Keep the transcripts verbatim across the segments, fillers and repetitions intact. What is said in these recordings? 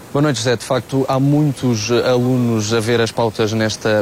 Boa noite, José. De facto, há muitos alunos a ver as pautas nesta uh,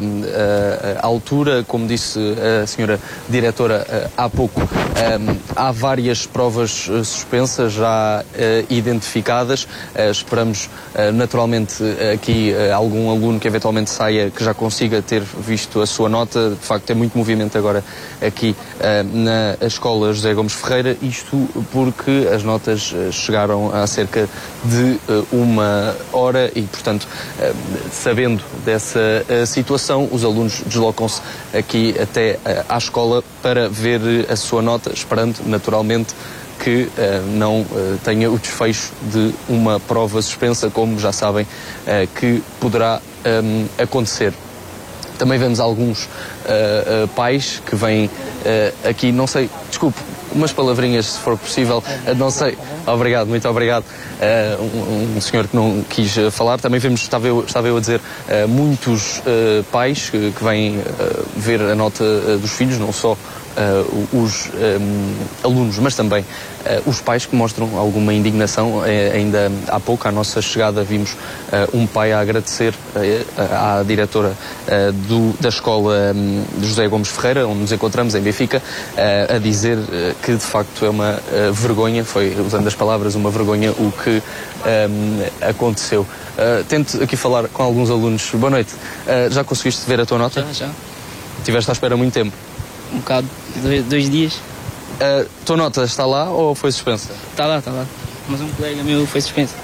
altura. Como disse a senhora diretora uh, há pouco, um, há várias provas uh, suspensas já uh, identificadas. Uh, esperamos, uh, naturalmente, uh, aqui uh, algum aluno que eventualmente saia que já consiga ter visto a sua nota. De facto, é muito movimento agora aqui uh, na escola José Gomes Ferreira. Isto porque as notas uh, chegaram há cerca de uh, uma hora e, portanto, sabendo dessa situação, os alunos deslocam-se aqui até à escola para ver a sua nota, esperando, naturalmente, que não tenha o desfecho de uma prova suspensa, como já sabem que poderá acontecer. Também vemos alguns uh, uh, pais que vêm uh, aqui, não sei, desculpe, umas palavrinhas se for possível, uh, não sei, obrigado, muito obrigado, uh, um, um senhor que não quis uh, falar. Também vemos, estava eu, estava eu a dizer, uh, muitos uh, pais que, que vêm uh, ver a nota uh, dos filhos, não só Uh, os um, alunos, mas também uh, os pais que mostram alguma indignação. Uh, ainda há pouco, à nossa chegada, vimos uh, um pai a agradecer uh, à diretora uh, do, da escola um, José Gomes Ferreira, onde nos encontramos, em Benfica, uh, a dizer uh, que de facto é uma uh, vergonha, foi, usando as palavras, uma vergonha o que um, aconteceu. Uh, tento aqui falar com alguns alunos. Boa noite. Uh, já conseguiste ver a tua nota? Já, já. Estiveste à espera muito tempo? Um bocado, dois, dois dias. A tua nota está lá ou foi suspensa? Está lá, está lá. Mas um colega meu foi suspenso.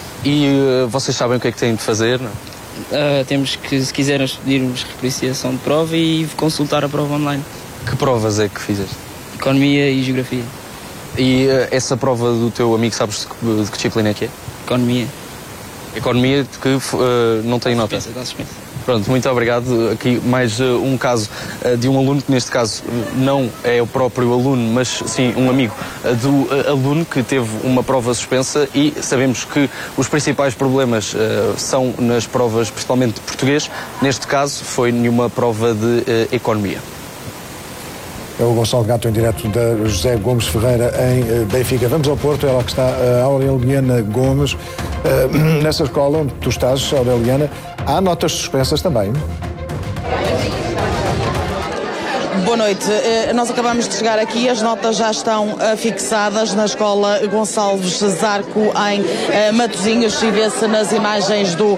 E uh, vocês sabem o que é que têm de fazer, não? Uh, temos que, se quiserem, pedirmos repreciação de prova e consultar a prova online. Que provas é que fizeste? Economia e Geografia. E uh, essa prova do teu amigo, sabes de que, de que disciplina é que é? Economia. Economia de que uh, não tem nota? Suspensa, está suspensa. Pronto, muito obrigado. Aqui mais uh, um caso uh, de um aluno que neste caso uh, não é o próprio aluno, mas sim um amigo uh, do uh, aluno que teve uma prova suspensa, e sabemos que os principais problemas uh, são nas provas, principalmente de português. Neste caso foi numa prova de uh, economia. É o Gonçalo Gato em direto da José Gomes Ferreira em Benfica. Vamos ao Porto, ela que está, a Aureliana Gomes. Nessa escola onde tu estás, Aureliana, há notas suspensas também? Boa noite. Nós acabamos de chegar aqui, as notas já estão fixadas na escola Gonçalves Zarco em Matosinhos, e vê-se nas imagens do,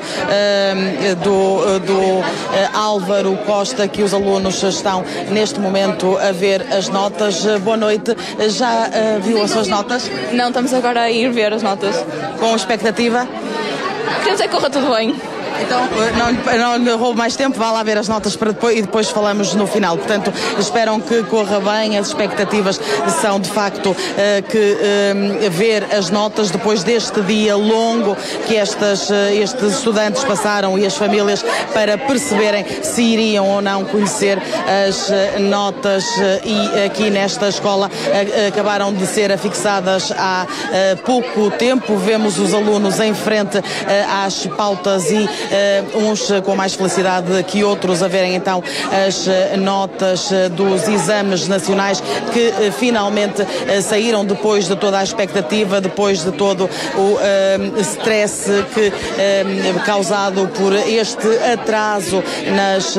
do, do Álvaro Costa que os alunos estão neste momento a ver as notas. Boa noite. Já viu as suas notas? Não, estamos agora a ir ver as notas. Com expectativa? Queremos é que corra tudo bem. Então, não, não lhe roubo mais tempo, vá lá ver as notas para depois, e depois falamos no final. Portanto, esperam que corra bem, as expectativas são de facto uh, que uh, ver as notas depois deste dia longo que estas, uh, estes estudantes passaram, e as famílias, para perceberem se iriam ou não conhecer as uh, notas, uh, e aqui nesta escola uh, acabaram de ser afixadas há uh, pouco tempo. Vemos os alunos em frente uh, às pautas e Uh, uns com mais felicidade que outros a verem então as uh, notas uh, dos exames nacionais que uh, finalmente uh, saíram depois de toda a expectativa, depois de todo o uh, stress que, uh, causado por este atraso nas, uh,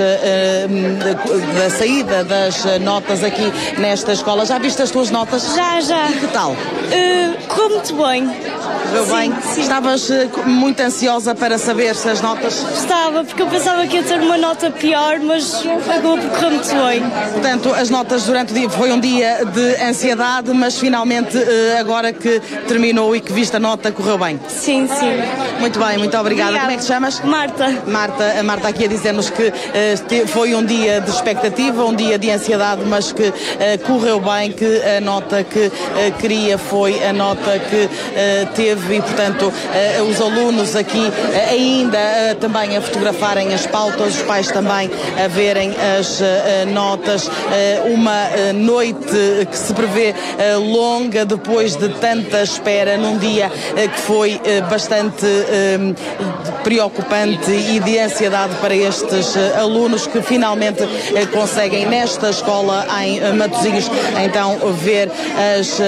uh, da saída das notas aqui nesta escola. Já viste as tuas notas? Já, já. E que tal? Uh, correu muito bem. Correu bem? Sim. Estavas uh, muito ansiosa para saber se as notas... Estava, porque eu pensava que ia ter uma nota pior, mas acabou por correr muito bem. Portanto, as notas durante o dia, foi um dia de ansiedade, mas finalmente, agora que terminou e que viste a nota, correu bem. Sim, sim. Muito bem, muito obrigada. Obrigada. Como é que te chamas? Marta. Marta, a Marta aqui a dizer-nos que uh, foi um dia de expectativa, um dia de ansiedade, mas que uh, correu bem, que a nota que uh, queria foi a nota que uh, teve, e portanto uh, os alunos aqui uh, ainda uh, também a fotografarem as pautas, os pais também a verem as uh, notas. Uh, uma uh, noite que se prevê uh, longa depois de tanta espera, num dia uh, que foi uh, bastante uh, preocupante e de ansiedade para estes uh, alunos que finalmente uh, conseguem nesta escola em uh, Matosinhos então ver as